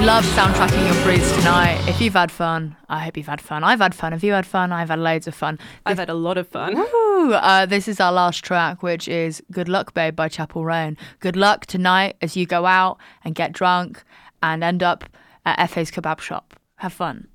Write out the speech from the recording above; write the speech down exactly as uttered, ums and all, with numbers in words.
love soundtracking your breeds tonight. If you've had fun, I hope you've had fun. I've had fun. Have you had fun? I've had loads of fun. I've had a lot of fun. Woo! Uh, this is our last track, which is Good Luck Babe by Chapel Roan. Good luck tonight as you go out and get drunk and end up at Efe's kebab shop. Have fun.